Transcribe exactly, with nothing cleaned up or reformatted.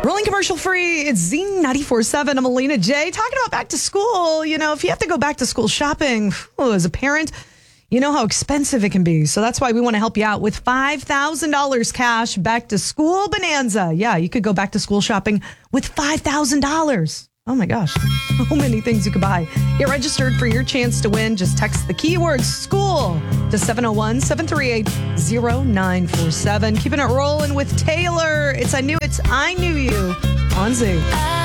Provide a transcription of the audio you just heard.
Rolling commercial free. It's Z ninety-four point seven. I'm Alina J. Talking about back to school. You know, if you have to go back to school shopping oh, as a parent, you know how expensive it can be. So that's why we want to help you out with five thousand dollars cash back to school bonanza. Yeah, you could go back to school shopping with five thousand dollars. Oh my gosh, so many things you could buy. Get registered for your chance to win. Just text the keyword school to seven oh one, seven three eight, oh nine four seven. Keeping it rolling with Taylor. It's I Knew It's I Knew You on Z.